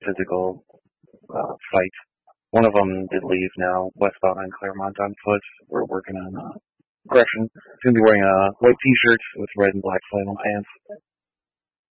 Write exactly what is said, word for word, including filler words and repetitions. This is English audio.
physical uh, fight. One of them did leave now, westbound on Claremont on foot. We're working on uh, aggression. He's going to be wearing a white t-shirt with red and black flannel pants.